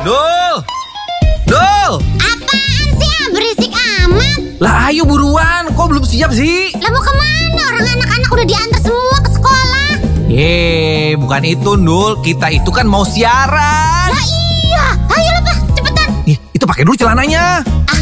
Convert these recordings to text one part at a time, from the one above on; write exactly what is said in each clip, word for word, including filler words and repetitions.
Dul! Dul! Apaan sih ah, berisik amat. Lah ayo buruan, kok belum siap sih? Lah mau kemana? Orang anak-anak udah diantar semua ke sekolah. Yeay, bukan itu Dul, kita itu kan mau siaran. Lah iya, ayo lah Pak, cepetan. Ih, itu pakai dulu celananya.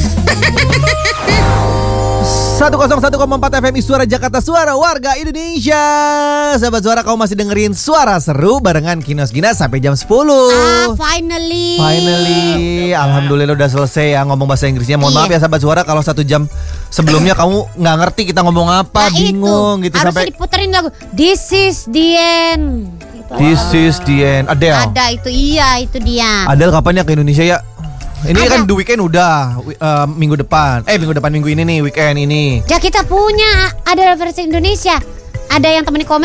seratus satu koma empat F M I Suara Jakarta, Suara Warga Indonesia. Sahabat Suara, kamu masih dengerin Suara Seru barengan Kinos Gina sampai jam sepuluh. Ah, finally. Finally, alhamdulillah udah selesai ya ngomong bahasa Inggrisnya. Mohon Iya. maaf ya sahabat Suara kalau satu jam sebelumnya kamu nggak ngerti kita ngomong apa, Nah, bingung itu. gitu Harusnya sampai diputerin lagu This is the end. Itu This is the end. Adele. ada itu, iya itu dia. Adele kapan ya ke Indonesia ya? Ini Ada. kan The Weekend udah uh, minggu depan. Eh minggu depan minggu ini nih weekend ini. Ya kita punya ada versi Indonesia. Ada yang temen Komeng,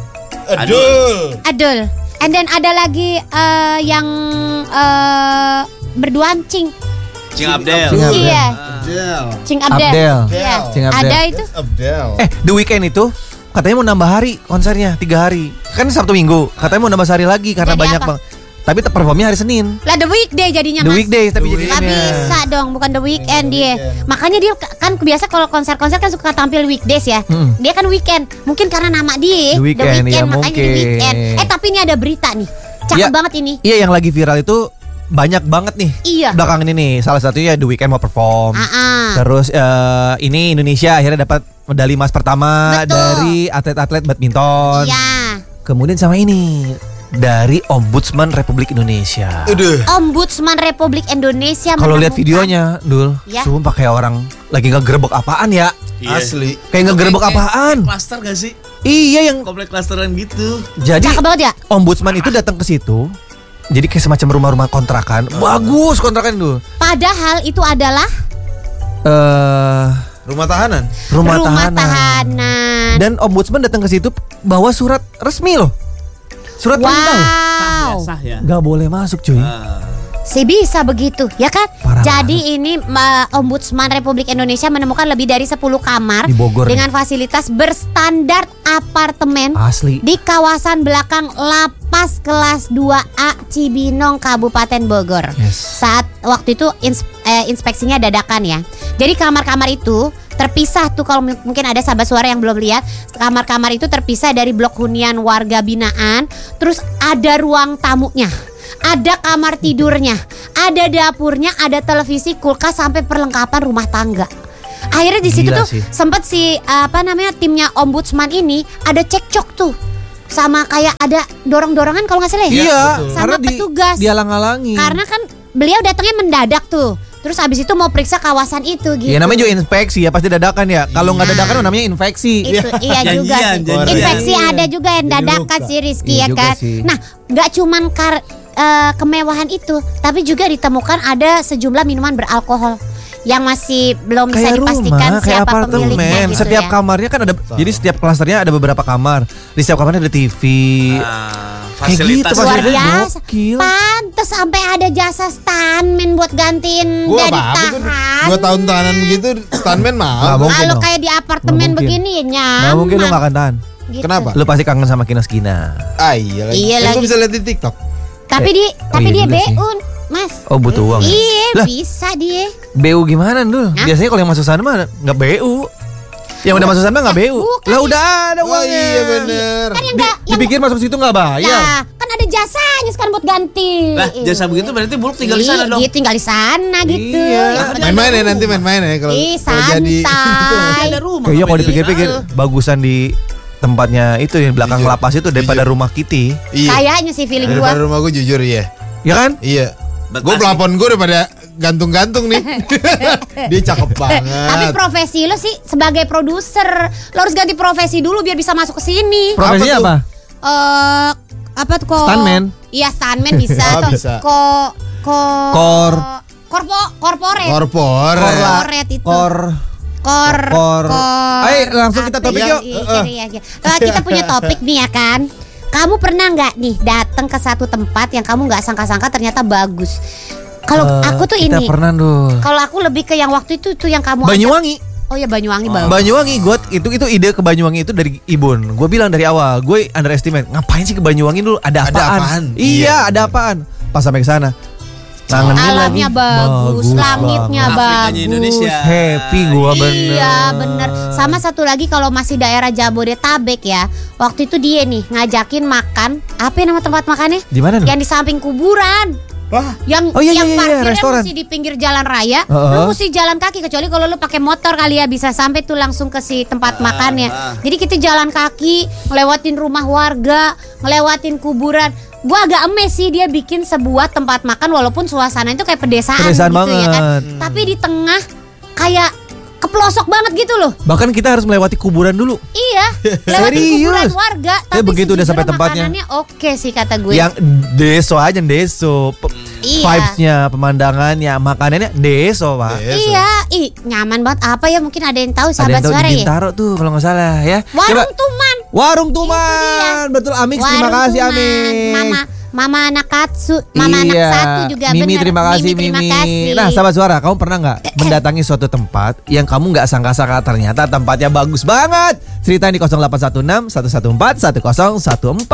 Adul. Adul. And then ada lagi eh, yang eh, berduaan Cing. Cing Abdel. Cing Abdel. Iya, Abdel. Cing Abdel. Abdel. Iya. Cing Abdel. Ada itu. Abdel. Eh The Weekend itu katanya mau nambah hari konsernya tiga hari. Kan Sabtu Minggu. Katanya mau nambah sehari lagi karena Jadi banyak apa? bang. Tapi performnya hari Senin. Lah the weekday jadinya The Mas. Weekdays tapi The Gak jadinya. bisa dong, bukan the weekend The dia. weekend. Makanya dia kan kebiasa kalau konser-konser kan suka tampil weekdays ya. Mm. Dia kan weekend. Mungkin karena nama dia The Weekend, iya, makanya mungkin. di weekend. Eh tapi ini ada berita nih. Cakep Iya. banget ini. Iya yang lagi viral itu banyak banget nih. Iya. Belakangan ini nih salah satunya The Weeknd mau perform. Ah, ah. Terus eh, ini Indonesia akhirnya dapat medali emas pertama Betul. dari atlet-atlet badminton. Iya. Kemudian sama ini dari Ombudsman Republik Indonesia. Aduh. Ombudsman Republik Indonesia. Kalau lihat menemukan- videonya, Dul, Ya. sumpah kayak orang lagi ngegerebek apaan ya? Asli. Kayak ngegerebek Kayak- apaan? kayak Klaster gak sih? Iya yang Komplek klasteran gitu. jadi Cakep banget ya. Ombudsman itu datang ke situ. Jadi kayak semacam rumah-rumah kontrakan. Bagus kontrakan dulu. Padahal itu adalah Eh Rumah tahanan. rumah, rumah tahanan. tahanan. Dan Ombudsman datang ke situ bawa surat resmi loh. Surat perintah loh. Wow. Sah ya. Gak boleh masuk cuy. Ah. Si bisa begitu, ya kan? Parah Jadi ini ma- Ombudsman Republik Indonesia menemukan lebih dari sepuluh kamar Di Bogor dengan fasilitas berstandar apartemen Asli. di kawasan belakang Lapas Kelas dua A Cibinong Kabupaten Bogor. Yes. Saat waktu itu ins- eh, inspeksinya dadakan ya. Jadi kamar-kamar itu terpisah tuh, kalau m- mungkin ada sahabat suara yang belum lihat, kamar-kamar itu terpisah dari blok hunian warga binaan. Terus ada ruang tamunya, ada kamar tidurnya, ada dapurnya, ada televisi, kulkas, sampai perlengkapan rumah tangga. Akhirnya di situ Gila tuh sih. sempet si apa namanya timnya Ombudsman ini ada cekcok tuh, sama kayak ada dorong-dorongan kalau nggak salah ya. Iya, Sama karena di, petugas. dihalang-halangi. Karena kan beliau datangnya mendadak tuh. Terus abis itu mau periksa kawasan itu gitu. Ya namanya juga inspeksi ya, pasti dadakan ya. Kalau nggak Iya. dadakan namanya infeksi. Itu iya juga Janjian, sih. janjian. Infeksi Iya. ada juga yang Jadi dadakan lupa. sih Rizky Iya ya juga kan. sih. Nah, nggak cuman kar eh, kemewahan itu, tapi juga ditemukan ada sejumlah minuman beralkohol yang masih belum bisa Kayak dipastikan rumah, kayak siapa pemiliknya apartemen. gitu Setiap ya. kamarnya kan ada. Jadi setiap klasternya ada beberapa kamar. Di setiap kamarnya ada T V. Ah, Kayak fasilitas gitu, Luar fasilitas biasa. gokil. Pantes sampai ada jasa stuntman buat gantiin Gua dari apa-apa tuh. tahan. Dua tahun tahanan begitu stuntman Nggak mahal. mungkin Kalau dong. kayak di apartemen Nggak mungkin. begini ya nyaman. Nggak mungkin lu nggak akan tahan. Gitu. Kenapa? Lu pasti kangen sama Kinos Gina. Ah iya lagi. Iya Kan lagi. gua bisa lihat di TikTok. Tapi Eh, di oh tapi iya dia juga sih. B U, Mas. Oh butuh uang ya? Iya, Lah. bisa dia. B U gimana dul? Hah? Biasanya kalau yang masuk sana mah nggak B U. Yang udah masuk sana mah nggak B U. bukan. Lah udah ada Oh uangnya. iya bener. Kan yang Di- enggak yang dipikir masuk situ nggak bayar. Nah, kan ada jasanya sekarang buat ganti. Lah, jasa begitu berarti Buluk tinggal di sana Ih, dong. Dia tinggal di sana gitu. Iya. Yang penting Main-main ada ya nanti rumah. main-main ya kalau Ih, kalau jadi. santai. Ada rumah. Kayaknya kalau ngapain dipikir-pikir jadi- bagusan di tempatnya itu yang belakang Jujur. lapas itu daripada Jujur. rumah Kitty. Iya. Kayaknya sih feeling Daripada gua. rumah gue jujur ya. Ya kan? Iya. Betas Gue nih. pelapon gue daripada gantung-gantung nih. Dia cakep banget. Tapi profesi lo sih sebagai produser, lo harus ganti profesi dulu biar bisa masuk ke sini. Profesinya tuh? apa? Eh, apa tuh kok? Stuntman. Iya, stuntman bisa. Oh, Tuh, bisa. Ko ko Kor. korpo korporat. Korpor. Korporat itu. Kor. Kor. Kor. kor- Ayo, langsung kita apa topik ya? yuk. Iya, iya, iya, iya. Eh, kita punya topik nih ya kan. Kamu pernah nggak nih datang ke satu tempat yang kamu nggak sangka-sangka ternyata bagus? Kalau Eh, aku tuh kita ini. pernah dul. Kalau aku lebih ke yang waktu itu tuh yang kamu ajak- Banyuwangi. Oh ya Banyuwangi Oh. bagus. Banyuwangi, gue itu itu ide ke Banyuwangi itu dari Ibun. Gue bilang dari awal, gue underestimate. Ngapain sih ke Banyuwangi dulu? Ada Ada apaan? apaan? Iya, Iya, ada bener. apaan? Pas sampai ke sana, Nangenin Alamnya lagi. bagus, langitnya banget. Afrikanya bagus. Indonesia. Happy gua bener. Iya bener. Sama satu lagi kalau masih daerah Jabodetabek ya. Waktu itu dia nih ngajakin makan. Apa nama tempat makannya? Di mana? Yang di samping kuburan. Wah, Yang Oh, iya, yang iya, iya, parkirnya restoran. mesti di pinggir jalan raya. Uh-uh. Lu mesti jalan kaki kecuali kalau lu pakai motor kali ya bisa sampai tuh langsung ke si tempat Ah, makannya. ah. Jadi kita jalan kaki, ngelewatin rumah warga, ngelewatin kuburan. Gua agak emes sih dia bikin sebuah tempat makan walaupun suasana itu kayak pedesaan, Pedesaan gitu ya kan. banget. Tapi di tengah kayak kepelosok banget gitu loh. Bahkan kita harus melewati kuburan dulu. Iya, lewati Serius? kuburan warga. Tapi begitu udah sampai sejujurnya tempatnya. makanannya oke sih kata gue. Yang deso aja deso. Pe- Iya. Vibes-nya, pemandangannya, makanannya deso, Pak. Deso. Iya, ih nyaman banget. Apa ya mungkin ada yang tahu Ada sahabat yang tahu suara di ya? Bintaro tuh kalau nggak salah ya. Warung Tuman. Warung Tuman. Betul Amix, terima Warung kasih Tuman. Amix. Mama Mama anak katsu, Mama anak Iya. satu juga Mimi, bener. terima kasih Mimi, terima Mimi. kasih. Nah, sahabat suara, kamu pernah nggak mendatangi suatu tempat yang kamu nggak sangka-sangka ternyata tempatnya bagus banget? Ceritain di nol delapan satu enam satu satu empat satu nol satu empat.